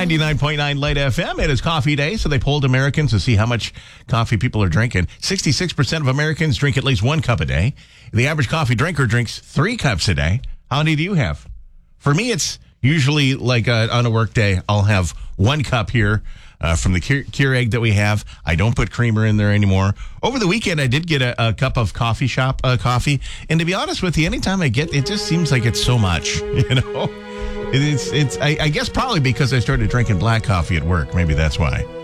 99.9 Light FM. It is coffee day, so they polled Americans to see how much coffee people are drinking. 66% of Americans drink at least 1 cup a day. The average coffee drinker drinks 3 cups a day. How many do you have? For me, it's usually like on a work day, I'll have 1 cup here from the Keurig that we have. I don't put creamer in there anymore. Over the weekend, I did get a cup of coffee shop coffee. And to be honest with you, anytime I get it, just seems like it's so much, you know? I guess probably because I started drinking black coffee at work. Maybe that's why.